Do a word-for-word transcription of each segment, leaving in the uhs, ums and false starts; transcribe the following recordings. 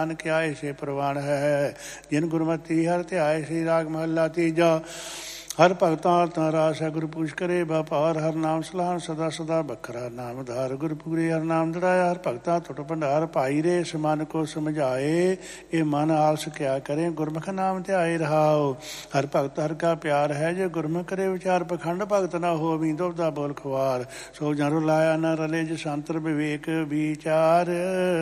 ਨਾਨਕ ਆਏ ਸੇ ਪ੍ਰਵਾਨ ਹੈ। ਜਿਨ ਗੁਰਮਤਿ ਹਰਿ ਧਿਆਏ। ਸ੍ਰੀ ਰਾਗ ਮਹੱਲਾ ਤੀਜਾ। ਹਰ ਭਗਤਾਂ ਤਾਂ ਰਾਸ ਹੈ ਗੁਰ ਪੂਛ ਕਰੇ ਵਪਾਰ। ਹਰ ਨਾਮ ਸਲਾਹਨ ਸਦਾ ਸਦਾ ਬਖਰਾ ਨਾਮ ਧਾਰ। ਗੁਰ ਪੂਰੇ ਹਰ ਨਾਮ ਦੜਾਇਆ। ਹਰ ਭਗਤਾਂ ਟੁੱਟ ਭੰਡਾਰ। ਭਾਈ ਰੇ ਇਸ ਮਨ ਕੋ ਸਮਝਾਏ। ਇਹ ਮਨ ਆਲਸ ਕਿਆ ਕਰੇ ਗੁਰਮੁਖ ਨਾਮ ਧਿਆਏ ਰਹਾਓ। ਹਰ ਭਗਤ ਹਰ ਕਾ ਪਿਆਰ ਹੈ। ਜੇ ਗੁਰਮੁਖ ਕਰੇ ਵਿਚਾਰ ਪਖੰਡ ਭਗਤ ਨਾ ਹੋਵੀ ਦੁਬਦਾ ਬੋਲ ਖੁਆਰ। ਸੋ ਜਨ ਰਲਾਇਆ ਨਾ ਰਲੇ ਜਿਸ ਅੰਤਰ ਵਿਵੇਕ ਵਿਚਾਰ।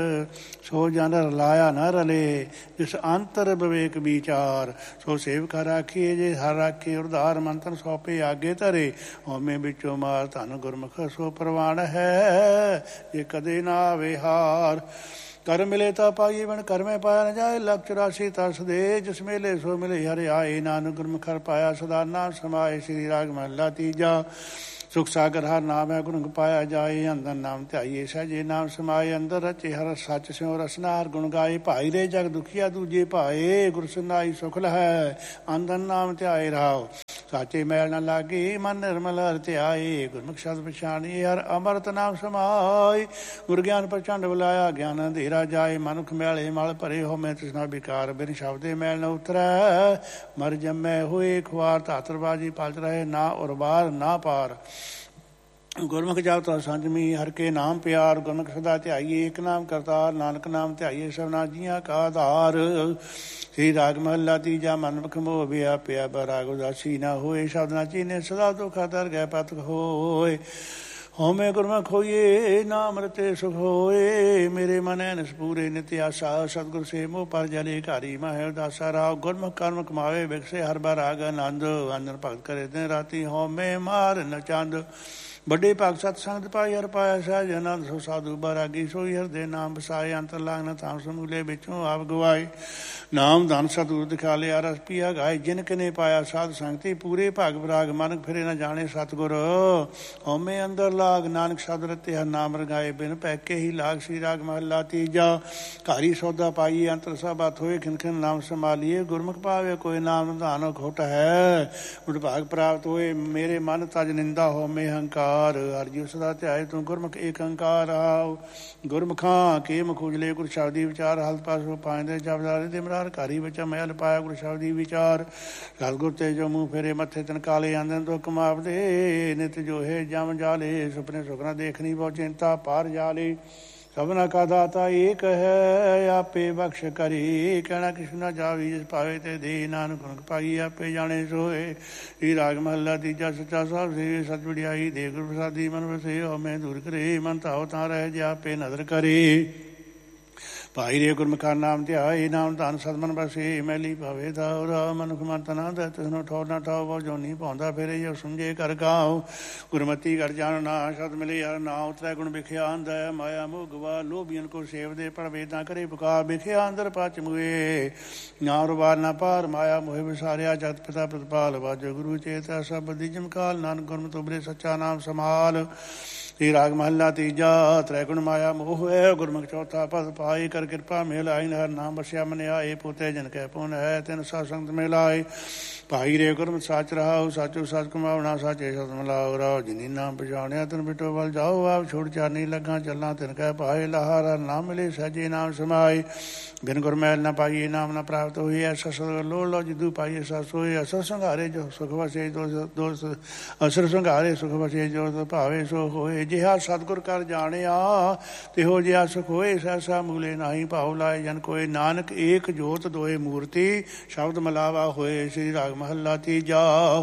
ਸੋ ਜਨ ਰਲਾਇਆ ਨਾ ਰਲੇ ਜਿਸ ਅੰਤਰ ਵਿਵੇਕ ਵਿਚਾਰ। ਸੋ ਸੇਵਕ ਰਾਖੀਏ ਜੇ ਹਰ ਰਾਖੇ ਉਰਧਾਰ। ਮੰਤਨ ਸੌਪੇ ਆਗੇ ਧਰੇ। ਹਉਮੈ ਵਿੱਚੋਂ ਮਾਰ ਧਨ ਗੁਰਮੁਖ ਸੋ ਪ੍ਰਵਾਨ ਹੈ। ਜੇ ਕਦੇ ਨਾ ਆਵੇ ਹਾਰ। ਕਰ ਮਿਲੇ ਤਾਂ ਪਾਈਏ ਬਿਨ ਕਰਮੇ ਪਾਇਆ ਨਾ ਜਾਏ। ਲੱਖ ਚੁਰਾਸੀ ਤਸ ਦੇ ਜਿਸ ਮੇਲੇ ਸੋ ਮਿਲੇ ਹਰਿ ਆਏ। ਨਾਨਕ ਗੁਰਮੁਖ ਹਰਿ ਪਾਇਆ ਸਦਾ ਨਾਮ ਸਮਾਏ। ਸ੍ਰੀ ਰਾਗ ਮਹੱਲਾ ਤੀਜਾ। ਸੁਖ ਸਾਗਰ ਹਰ ਨਾਮ ਹੈ ਗੁਰਮੁਖ ਪਾਇਆ ਜਾਏ। ਅੰਦਰ ਨਾਮ ਧਿਆਈਏ ਸਹਿਜੇ ਨਾਮ ਸਮਾਏ। ਅੰਦਰ ਰਚੇ ਹਰ ਸੱਚ ਸਿਉ ਰਸਨਾ ਹਰ ਗੁਣ ਗਾਏ। ਭਾਈ ਰੇ ਜਗ ਦੁਖੀਆ ਦੂਜੇ ਭਾਏ। ਗੁਰ ਸੁਨਾਈ ਸੁਖ ਲਹੈ ਅੰਦਰ ਨਾਮ ਧਿਆਏ ਰਹਾਓ। ਸਾਚੇ ਮੈਲ ਨਾ ਲਾਗੇ ਮਨ ਨਿਰਮਲ ਹਰਿ ਧਿਆਏ। ਗੁਰਮੁਖ ਸ਼ਬਦ ਪਛਾਣੀ ਹਰ ਅੰਮ੍ਰਿਤ ਨਾਮ ਸਮਾਏ। ਗੁਰ ਗਿਆਨ ਪ੍ਰਚੰਡ ਬੁਲਾਇਆ ਗਿਆਨ ਅੰਧੇਰਾ ਜਾਏ। ਮਨੁਖ ਮੈਲੇ ਮਲ ਭਰੇ ਹਉਮੈ ਤ੍ਰਿਸ਼ਨਾ ਵਿਕਾਰ। ਬਿਨ ਸ਼ਬਦੇ ਮੈਲ ਨ ਉਤਰੈ ਮਰ ਜੰਮੈ ਹੋਏ ਖੁਆਰ। ਧਾਤਰਬਾਜੀ ਪਲਚ ਰਹੇ ਨਾ ਉਰਬਾਰ ਨਾ ਪਾਰ। ਗੁਰਮੁਖ ਜਪ ਤੋ ਸੰਜਮੀ ਹਰਿ ਕੇ ਨਾਮ ਪਿਆਰ। ਗੁਰਮੁਖ ਸਦਾ ਧਿਆਈਏ ਏਕ ਨਾਮ ਕਰਤਾਰ। ਨਾਨਕ ਨਾਮ ਧਿਆਈਏ ਸਭਨਾ ਜੀਆਂ ਕਾ ਆਧਾਰ। ਸ੍ਰੀ ਰਾਗ ਮਹੱਲਾ ਤੀਜਾ। ਮਨਮੁਖ ਮੋਹ ਵਿਆਪਿਆ ਬਰਾਗ ਉਦਾਸੀ ਨਾ ਹੋਏ। ਸ਼ਬਦ ਨਾ ਚੀਨੇ ਸਦਾ ਦੁਖ ਦਰ ਗਏ ਪਤ ਹੋਏ। ਹਉਮੈ ਗੁਰਮੁਖ ਹੋਈਏ ਨਾਮ ਰਤੇ ਸੁਖ ਹੋਏ। ਮੇਰੇ ਮਨ ਐਨਸ ਪੂਰੇ ਨਿਤ ਆਸਾ। ਸਤਿਗੁਰ ਸੇ ਮੋਹ ਪਰ ਜਲੇ ਘਾਰੀ ਮਹਿ ਉਦਾਸਾ ਰਾਵ। ਗੁਰਮੁਖ ਕਰਮ ਕਮਾਵੇ ਵਿਗਸੇ ਹਰ ਬਾਰ ਰਾਗ ਆਨੰਦ। ਆਨੰਦ ਭਗਤ ਕਰੇ ਦਿਨ ਰਾਤੀ ਹਉਮੈ ਮਾਰ ਨ ਚੰਦ। ਵੱਡੇ ਭਗ ਸਤ ਸੰਗਤ ਪਾਈ ਹਰਿ ਪਾਇਆ ਸਹਿਜ ਆਨੰਦ। ਸੋ ਸਾਧੂ ਬੈਰਾਗੀ ਸੋਈ ਹਿਰਦੇ ਨਾਮ ਵਸਾਏ। ਅੰਤਰ ਲਾਗ ਨ ਥਾਮ ਸਮੂਲੇ ਵਿੱਚੋਂ ਆਪ ਗਵਾਏ। ਨਾਮ ਧਨ ਸਤਿਗੁਰ ਦਿਖਾ ਲਿਆ ਰਸ ਪੀਆ ਗਾਏ। ਜਿਨ ਕਿਨੇ ਪਾਇਆ ਸਾਧ ਸੰਗਤੀ ਪੂਰੇ ਭਾਗ ਵਿਰਾਗ। ਮਨ ਫਿਰੇ ਨਾ ਜਾਣੇ ਸਤਿਗੁਰ ਹਉਮੈ ਅੰਦਰ ਲਾਗ। ਨਾਨਕ ਸ਼ਬਦ ਰਤੇ ਹਰ ਨਾਮ ਰਗਾਏ। ਬਿਨ ਪੈਕੇ ਹੀ ਲਾਗ। ਸ੍ਰੀ ਰਾਗ ਮਹੱਲਾ ਤੀਜਾ। ਘਾਰੀ ਸੌਦਾ ਪਾਈਏ ਅੰਤਰ ਸਭਤ ਹੋਏ। ਖਿਨ ਖਿਨ ਨਾਮ ਸੰਭਾਲੀਏ। ਗੁਰਮੁਖ ਪਾਵੇ ਕੋਈ ਨਾਮ ਨਿਧਾਨ ਖੋਟ ਹੈ। ਵਿਭਾਗ ਪ੍ਰਾਪਤ ਹੋਏ ਮੇਰੇ ਮਨ ਤਜ ਨਿੰਦਾ ਹਉਮੈ ਹੰਕਾਰ। ਹਰਿ ਜੀਉ ਸਦਾ ਧਿਆਏ ਤੂੰ ਗੁਰਮੁਖ ਏਕ ਓੰਕਾਰ ਆਓ। ਗੁਰਮੁਖਾਂ ਕੇ ਮੁਖ ਉਜਲੇ ਗੁਰ ਸ਼ਬਦੀ ਵਿਚਾਰ। ਹਲਤ ਪਾਸੋਂ ਪਾਇੰਦੇ ਜਪਦਾਰੇ ਦੇ ਮਰਾਰ। ਘਾਰੀ ਵਿੱਚ ਮੈਲ ਪਾਇਆ ਗੁਰ ਸ਼ਬਦੀ ਵਿਚਾਰ। ਸਤਿਗੁਰ ਤੇ ਜੋ ਮੂੰਹ ਫੇਰੇ ਮੱਥੇ ਤਨ ਕਾਲੇ। ਆਂਦਨ ਤੋਂ ਕਮਾਵਦੇ ਨਿਤ ਜੋ ਹੈ ਜਮ ਜਾਲੇ। ਸੁਪਨੇ ਸੁਖਨਾ ਦੇਖਣੀ ਬਹੁ ਚਿੰਤਾ ਪਾਰ ਜਾਲੇ। ਸਭਨਾ ਕਾ ਦਾਤਾ ਏਕ ਹੈ ਆਪੇ ਬਖਸ਼ ਕਰੀ। ਕਹਿਣਾ ਕਿਛੁ ਨਾ ਜਾਵੀ ਜਿਸ ਭਾਵੇ ਤੇ ਦੇ। ਨਾਨਕ ਗੁਰਮੁਖ ਪਾਈ ਆਪੇ ਜਾਣੇ ਸੋਏ। ਸ੍ਰੀ ਰਾਗ ਮਹੱਲਾ ਤੀਜਾ। ਸੱਚਾ ਸਾਹਿਬ ਸੇ ਸਚ ਵਡਿਆਈ ਦੇ ਗੁਰ ਪ੍ਰਸਾਦੀ ਮਨ ਵਸੇ। ਹਉਮੈ ਦੂਰ ਕਰੇ ਮਨ ਧਾਉ ਤਾਂ ਰਹਿ ਜੇ ਆਪੇ ਨਦਰ ਕਰੇ। ਭਾਈ ਰੇ ਗੁਰਮੁਖ ਹਰਿ ਨਾਮ ਧਿਆਏ। ਨਾਮ ਧਨ ਸਤਮਨ ਬਸੇ। ਮੈਲੀ ਭਾਵੇ ਦਾਉ ਰਾਉ। ਮਨੁਖ ਮਨ ਤਨਾ ਦੈ ਤਿਸਨੂੰ ਠੌਰ ਨਾ ਠਾਉ। ਬਹੁ ਜੋਨੀ ਪਾਉਂਦਾ ਫਿਰੇ ਜੋ ਸਮਝੇ ਕਰ ਗਾਉ। ਗੁਰਮਤੀ ਕਰ ਜਾਣ ਨਾ ਸ਼ਬਦ ਮਿਲੇ ਹਰਿ ਨਾਉ। ਤ੍ਰੈ ਗੁਣ ਵਿਖਿਆ ਅੰਧੈ ਮਾਇਆ ਮੋਹ ਗਵਾ। ਲੋਭੀਅਨ ਕੋ ਸੇਵਦੇ ਪਰ ਵੇਦਾਂ ਕਰੇ ਪੁਕਾਰ। ਵਿਖਿਆ ਅੰਦਰ ਪਚ ਮੁਏ ਨਾ ਉਰਬਾਰ ਨਾ ਪਾਰ। ਮਾਇਆ ਮੋਹਿ ਵਿਸਾਰਿਆ ਜਗਤ ਪਿਤਾ ਪ੍ਰਤਪਾਲ। ਵਾਜੋ ਗੁਰੂ ਚੇਤੈ ਸਭ ਬਦੀ ਜਮਕਾਲ। ਨਾਨਕ ਗੁਰਮਤਿ ਉਬਰੇ ਸੱਚਾ ਨਾਮ ਸਮਾਲ। ਸ੍ਰੀ ਰਾਗ ਮਹੱਲਾ ਤੀਜਾ। ਤ੍ਰੈ ਗੁਣ ਮਾਇਆ ਮੋਹ ਹੈ ਗੁਰਮੁਖ ਚੌਥਾ ਪਦ ਪਾਏ। ਕਰ ਕਿਰਪਾ ਮੇਲ ਆਇਨ ਹਰਿ ਨਾਮ ਵਸਿਆ ਮਨ ਆਏ। ਪੋਤੇ ਜਨ ਕੈ ਪੁਨ ਹੈ ਤਿਨ ਸਤ ਸੰਗਤ ਮਿਲਾਏ। ਭਾਈ ਰੇ ਗੁਰਮੁਖ ਸਾਚ ਰਹਾਉ। ਸਾਚੋ ਸਚ ਕਮਾਵਣਾ ਸਾਚੇ ਸਤ ਮਿਲਾਉ। ਰਾਉ ਜਿਨੀ ਨਾਮ ਪਛਾਣਿਆ ਤਿਨ ਬਿਟੋ ਬਲ ਜਾਓ। ਆਪ ਛੋੜ ਚਾਨੀ ਲੱਗਾ ਚੱਲਾਂ ਤਿਨ ਕੈ ਭਾਏ। ਲਾਹਾ ਹਰਿ ਨਾਮ ਮਿਲੇ ਸਹਿਜੇ ਨਾਮ ਸਮਾਏ। ਬਿਨ ਗੁਰ ਮੈਲ ਨਾ ਪਾਈਏ ਨਾਮ ਨਾ ਪ੍ਰਾਪਤ ਹੋਈ। ਐਸਾ ਸਤਿਗੁਰ ਲੋੜ ਲਓ ਜਿਦੂ ਪਾਈਏ ਸਾ ਸੋਏ। ਅਸਰ ਸੰਘਾਰੇ ਜੋ ਸੁਖ ਵਸੇ ਦੋਸ। ਅਸਰ ਸੰਘਾਰੇ ਸੁਖ ਵਸੇ ਜੋ ਭਾਵੇ ਸੋ ਹੋਏ। ਜਿਹਾ ਸਤਿਗੁਰ ਕਰ ਜਾਣਿਆ ਤਿਹੋ ਜਿਹਾ ਸੁਖ ਹੋਏ। ਸਹਿਸਾ ਮੂਲੇ ਨਾਹੀ ਭਾਉ ਲਾਏ ਜਨ ਕੋਏ। ਨਾਨਕ ਏਕ ਜੋਤ ਦੋਏ ਮੂਰਤੀ ਸ਼ਬਦ ਮਲਾਵਾ ਹੋਏ। ਸ੍ਰੀ ਰਾਗ ਮਹੱਲਾ ਤੀਜਾ।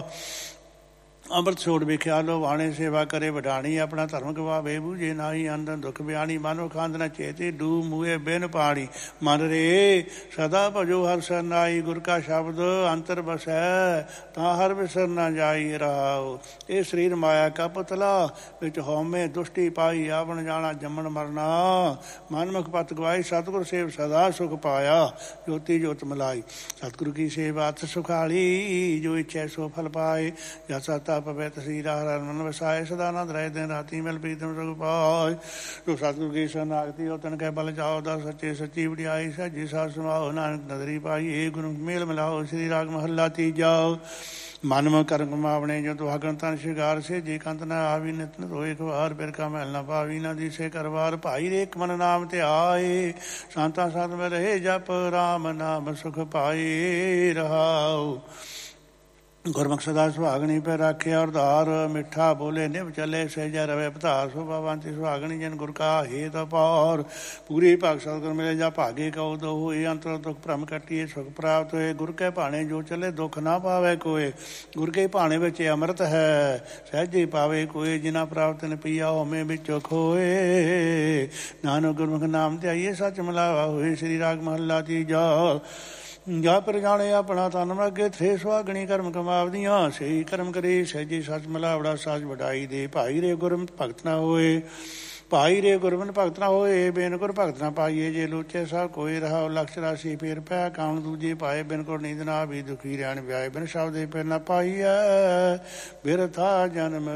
ਅੰਮ੍ਰਿਤ ਛੋੜ ਵੇਖਿਆ ਲੋ ਵਾਣੇ ਸੇਵਾ ਕਰੇ ਵਡਾਣੀ। ਆਪਣਾ ਧਰਮ ਗਵਾਵੇ ਬੂਝੇ ਨਾਹੀ। ਅੰਦਨ ਦੁਖ ਬਿਆਣੀ ਮਨੋ ਖਾਂਦ ਨ ਚੇਤੇ। ਡੂਬ ਮੂਏ ਬਿਨ ਪਾਣੀ ਮਨ ਰੇ ਸਦਾ ਭਜੋ ਹਰਿ ਸਰਨਾਈ। ਗੁਰ ਕਾ ਸ਼ਬਦ ਅੰਤਰ ਬਸੈ ਤਾਂ ਹਰ ਵਿਸਰ ਨਾ ਜਾਈ ਰਹਾਉ। ਇਹ ਸਰੀਰ ਮਾਇਆ ਕਾ ਪੁਤਲਾ ਵਿੱਚ ਹਉਮੈ ਦੁਸ਼ਟੀ ਪਾਈ। ਆਵਣ ਜਾਣਾ ਜੰਮਣ ਮਰਨਾ ਮਨਮੁਖ ਪਤ ਗਵਾਈ। ਸਤਿਗੁਰ ਸੇਵ ਸਦਾ ਸੁਖ ਪਾਇਆ ਜੋਤੀ ਜੋਤ ਮਲਾਈ। ਸਤਿਗੁਰੂ ਕੀ ਸੇਵਾ ਅਤ ਸੁਖਾਲੀ ਜੋ ਇੱਛੈ ਸੋ ਫਲ ਪਾਏ। ਜਸਾ ਸਦਾ ਪਵੈ ਤਸੀਰਾ ਹਰ ਮਨ ਵਸਾਏ ਸਦਾ ਆਨੰਦ ਰਹੇ ਦਿਨ ਰਾਤੀ ਮਿਲ ਪ੍ਰੀਤਮ ਸੁਖ ਪਾਏ ਜੋ ਸਤਿਗੁਰ ਕੀ ਸ਼ਰਨਾਗਤੀ ਹੋ ਤਨ ਕੈ ਬਲ ਜਾਓ ਦਾ ਸੱਚੇ ਸੱਚੀ ਵਡਿਆਈ ਸਹਿਜੀ ਸਾਧ ਸੁਭਾਓ ਨਾਨਕ ਨਦਰੀ ਪਾਈ ਗੁਰੂ ਮੇਲ ਮਿਲਾਓ ਸ੍ਰੀ ਰਾਗ ਮਹੱਲਾ ਤੀਜਾ ਮਨ ਮ ਕਰਮ ਕਮਾਵਣੇ ਜੋ ਦੁਹਾਗਣ ਤਨ ਸ਼ਿਗਾਰ ਸੇ ਜੀ ਕੰਤ ਨਾ ਆਵੀ ਨਿਤ ਨਿਤ ਹੋਏ ਇੱਕ ਵਾਰ ਬਿਰਕਾ ਮਹਿਲ ਨਾ ਪਾਵੀ ਨਾ ਦੀਸੇ ਕਰਵਾਰ ਭਾਈ ਰੇ ਇੱਕ ਮਨ ਨਾਮ ਤੇ ਆਏ ਸੰਤਾਂ ਸਾਧ ਮੈਂ ਰਹੇ ਜਪ ਰਾਮ ਨਾਮ ਸੁਖ ਪਾਏ ਰਹਾਉ ਗੁਰਮੁਖ ਸਦਾ ਸੁਹਾਗਣੀ ਪੈ ਰਾਖਿਆ ਔਰ ਧਾਰ ਮਿੱਠਾ ਬੋਲੇ ਨਿਭ ਚਲੇ ਸਹਿਜਾ ਰਵੇ ਪਧਾਰ ਸੋਭਾਵੰਤੀ ਸੁਹਾਗਣੀ ਜਨ ਗੁਰ ਕਾ ਹੇਤ ਅਪਾਰ ਪੂਰੀ ਭਾਗ ਸਤਿਗੁਰ ਮਿਲੇ ਜਾ ਭਾਗੇ ਕਉ ਦੋ ਹੋਏ ਅੰਤਰ ਦੁਖ ਭ੍ਰਮ ਕੱਟੀਏ ਸੁਖ ਪ੍ਰਾਪਤ ਹੋਏ ਗੁਰ ਕੇ ਭਾਣੇ ਜੋ ਚਲੇ ਦੁਖ ਨਾ ਪਾਵੇ ਕੋਏ ਗੁਰ ਕੇ ਭਾਣੇ ਵਿੱਚ ਅੰਮ੍ਰਿਤ ਹੈ ਸਹਿਜੇ ਪਾਵੇ ਕੋਏ ਜਿਨਾ ਪ੍ਰਾਪਤ ਨ ਪੀਆ ਹੋਮੇ ਵਿੱਚੋਂ ਖੋਏ ਨਾਨਕ ਗੁਰਮੁਖ ਨਾਮ ਤੇ ਆਈਏ ਸੱਚ ਮਿਲਾਵਾ ਹੋਏ ਸ੍ਰੀ ਰਾਗ ਮਹੱਲਾ ਤੀਜਾ ਜਾ ਪਰ ਜਾਣੇ ਆਪਣਾ ਤਨ ਮਗੇ ਥੇ ਸੁਹਾਗਣੀ ਕਰਮ ਕਮਾਵਦੀਆਂ ਸਹੀ ਕਰਮ ਕਰੇ ਸਹਿਜੀ ਸੱਚ ਮਿਲਾਵੜਾ ਸਾਜ ਵਡਾਈ ਦੇ ਭਾਈ ਰੇ ਗੁਰਮਤਿ ਭਗਤ ਨਾ ਹੋਏ ਭਾਈ ਰੇ ਗੁਰਮਤਿ ਭਗਤ ਨਾ ਹੋਏ ਬਿਨ ਗੁਰ ਭਗਤ ਨਾ ਪਾਈਏ ਜੇ ਲੋਚੇ ਸਭ ਕੋਈ ਰਹਾ ਲਕਸ਼ ਰਾਸ਼ੀ ਫੇਰ ਪੈ ਕਾਉਣ ਦੂਜੇ ਪਾਏ ਬਿਨ ਗੁਰ ਨੀਂਦ ਨਾ ਵੀ ਦੁਖੀ ਰਹਿਣ ਵਿਆਏ ਬਿਨ ਸ਼ਬਦੇ ਫਿਰ ਨਾ ਪਾਈਐ ਬਿਰਥਾ ਜਨਮ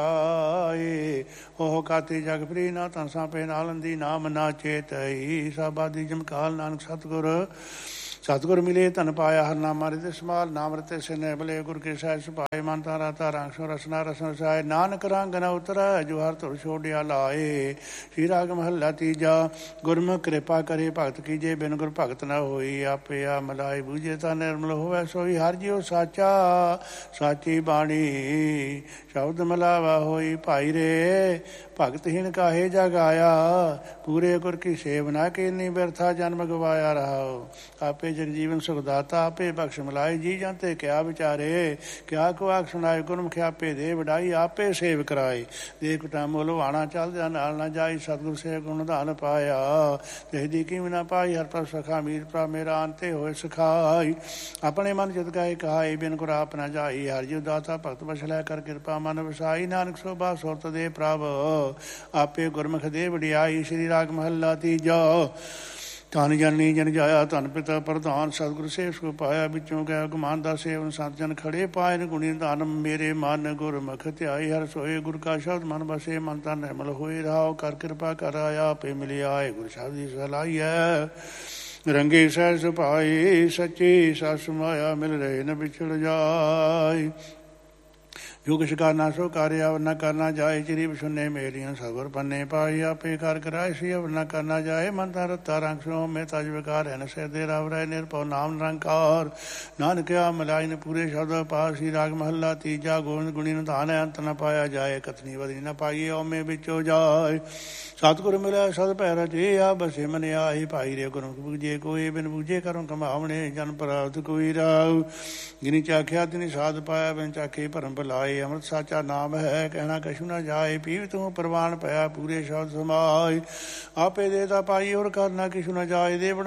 ਗਵਾਏ ਉਹ ਕਾਤੀ ਜਗ ਪ੍ਰੀ ਨਾ ਤਨਸਾ ਪੇ ਨਾਲੰਦੀ ਨਾਮ ਨਾ ਚੇਤਈ ਸਬਾਦੀ ਜਮਕਾਲ ਨਾਨਕ ਸਤਿਗੁਰ ਸਤਿਗੁਰ ਮਿਲੇ ਧਨ ਪਾਇਆ ਹਰ ਨਾਮਾ ਰਿਤੇ ਸਮਾਲ ਨਾਮ ਰਤੇ ਸਿਨੇ ਬਲੇ ਗੁਰ ਕੇ ਸਹਿਜ ਸੁਭਾਏ ਮਨ ਤਾਰਾ ਤਾਰਾ ਸੋ ਰਸਨਾ ਰਸਨ ਸਾਏ ਨਾਨਕ ਰੰਗ ਨ ਉਤਰੈ ਜੋ ਹਰ ਧੁਰ ਛੋੜਿਆ ਲਾਏ ਸ੍ਰੀ ਰਾਗ ਮਹੱਲਾ ਤੀਜਾ ਗੁਰਮੁਖ ਕਿਰਪਾ ਕਰੇ ਭਗਤ ਕੀਜੇ ਬਿਨ ਗੁਰ ਭਗਤ ਨ ਹੋਈ ਆਪੇ ਆ ਮਲਾਏ ਬੂਝੇ ਤਾਂ ਨਿਰਮਲ ਹੋਵੇ ਸੋਈ ਹਰ ਜਿਉ ਸਾਚਾ ਸਾਚੀ ਬਾਣੀ ਸ਼ਬਦ ਮਲਾਵਾ ਹੋਈ ਭਾਈ ਰੇ ਭਗਤਹੀਣ ਕਾਹੇ ਜਗ ਆਇਆ ਪੂਰੇ ਗੁਰ ਕੀ ਸੇਵ ਨਾ ਕੀਨੀ ਬਿਰਥਾ ਜਨਮ ਗਵਾਇਆ ਰਹਾਓ ਆਪੇ ਜਨ ਜੀਵਨ ਸੁਖ ਦਾਤਾ ਆਪੇ ਬਖਸ਼ ਮਲਾਏ ਜੀ ਜਾਂਤੇ ਕਿਆ ਵਿਚਾਰੇ ਕਿਆ ਕੋ ਆਖ ਸੁਣਾਏ ਗੁਰਮੁਖ ਆਪੇ ਦੇ ਵਡਾਈ ਆਪੇ ਸੇਵ ਕਰਾਏ ਦੇਖ ਟਾਮ ਲਵਾਣਾ ਚੱਲਦਿਆਂ ਨਾਲ ਨਾ ਜਾਈ ਸਤਿਗੁਰ ਸੇ ਗੁਣ ਧਨ ਪਾਇਆ ਤੇਦੀ ਕਿਵੇਂ ਨਾ ਪਾਈ ਹਰ ਪਰ ਸਖਾ ਮੀਰ ਭਰਾ ਮੇਰਾ ਅੰਤੇ ਹੋਏ ਸਖਾਈ ਆਪਣੇ ਮਨ ਜਿਤ ਗਾਏ ਕਹਾਈ ਬਿਨ ਗੁਰ ਆਪ ਨਾ ਜਾਈ ਹਰ ਜਿਉ ਦਾਤਾ ਭਗਤ ਬਸ ਲੈ ਕਰ ਕਿਰਪਾ ਮਨ ਵਸਾਈ ਨਾਨਕ ਸੋਭਾ ਸੁਰਤ ਦੇ ਪ੍ਰਭ ਆਪੇ ਗੁਰਮੁਖ ਦੇ ਵਡਿਆਈ ਸ੍ਰੀ ਰਾਗ ਮਹੱਲਾ ਤੀਜਾ ਧਨ ਜਨਨੀ ਜਨ ਜਾਇਆ ਧਨ ਪਿਤਾ ਪ੍ਰਧਾਨ ਸਤਿਗੁਰ ਸੇਵ ਸੁਖ ਪਾਇਆ ਵਿੱਚੋਂ ਗਿਆ ਗੁਮਾਨ ਦਾ ਸੇਵਨ ਸੰਤ ਜਨ ਖੜੇ ਪਾਏ ਗੁਣੀ ਧਨ ਮੇਰੇ ਮਨ ਗੁਰਮੁਖ ਧਿਆਈ ਹਰ ਸੋਏ ਗੁਰ ਕਾ ਸ਼ਬਦ ਮਨ ਬਸੇ ਮਨ ਤਾਂ ਨਿਰਮਲ ਹੋਏ ਰਹਾਓ ਕਰ ਕਿਰਪਾ ਕਰ ਆਇਆ ਆਪੇ ਮਿਲਿਆ ਏ ਗੁਰ ਸ਼ਬਦ ਦੀ ਸਲਾਈ ਹੈ ਰੰਗੇ ਸਹਿ ਸੁਭਾਏ ਸੱਚੀ ਸਸ ਮਾਇਆ ਮਿਲ ਰਹੇ ਨ ਵਿਛੜ ਜਾਏ ਜੋ ਕਿਛ ਕਰਨਾ ਸੋ ਕਾਰਿਆ ਅਵਰ ਨ ਕਰਨਾ ਜਾਏ ਚਿਰੀ ਸੁਨੇ ਮੇਰੀਆਂ ਸਗੁਰ ਪੰਨੇ ਪਾਈ ਆਪੇ ਕਰ ਕਰਾਏ ਸੀ ਅਵਰ ਨ ਕਰਨਾ ਜਾਏ ਮਨ ਤਾਂ ਰਤਾ ਰੰਗ ਸੋ ਮੈਂ ਤਜ ਵਿਕਾਰ ਹੈ ਨ ਸੇ ਦੇ ਰਵ ਰਹਿ ਨਿਰਭਉ ਨਾਮ ਨਿਰੰਕਾਰ ਨਾਨਕਿਆ ਮਲਾਈ ਨ ਪੂਰੇ ਸ਼ਬਦ ਪਾਸੀ ਰਾਗ ਮਹੱਲਾ ਤੀਜਾ ਗੋਬਿੰਦ ਗੁਣੀ ਨੂੰ ਧਾਨ ਅੰਤ ਨ ਪਾਇਆ ਜਾਏ ਕਤਨੀ ਬਦਨੀ ਨ ਪਾਈਏ ਓਮੇ ਵਿੱਚੋਂ ਜਾਏ ਸਤਿਗੁਰ ਮਿਲਿਆ ਸਦ ਭੈ ਰਚੇ ਆ ਬਸੇ ਮਨ ਆਹੀ ਭਾਈ ਰੇ ਗੁਰੂ ਬੂਝੇ ਕੋਈ ਬਿਨ ਬੂਝੇ ਕਰਮ ਕਮਾਵਣੇ ਜਨ ਪ੍ਰਾਪਤ ਕੋਈ ਰਾਉ ਜਿਨੀ ਚਾਖਿਆ ਤਿਨੀ ਸਾਧ ਪਾਇਆ ਬਿਨ ਚਾਖੇ ਭਰਮ ਭਲਾਏ ਅੰਮ੍ਰਿਤ ਸਾਚਾ ਨਾਮ ਹੈ ਕਹਿਣਾ ਕਛੂ ਨਾ ਜਾਏ ਪੀਵ ਤੂੰ ਪ੍ਰਵਾਨ ਪਿਆ ਪੂਰੇ ਸ਼ਬਦ ਸਮਾਏ ਆਪੇ ਦੇ ਤਾ ਪਾਈ ਔਰ ਕਰਨਾ ਕਿਛੂ ਨਾ ਜਾਏ ਦੇ